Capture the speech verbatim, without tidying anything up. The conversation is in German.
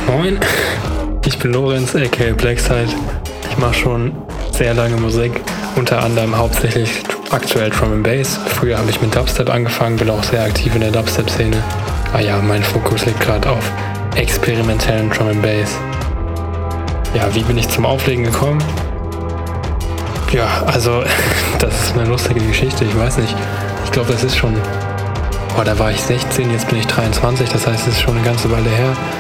Moin, ich bin Lorenz, aka Blackside. Ich mache schon sehr lange Musik, unter anderem hauptsächlich aktuell Drum and Bass. Früher habe ich mit Dubstep angefangen, bin auch sehr aktiv in der Dubstep-Szene. Ah ja, mein Fokus liegt gerade auf experimentellen Drum and Bass. Ja, wie bin ich zum Auflegen gekommen? Ja, also, das ist eine lustige Geschichte, ich weiß nicht. Ich glaube, das ist schon... Boah, da war ich sechzehn, jetzt bin ich dreiundzwanzig, das heißt, es ist schon eine ganze Weile her.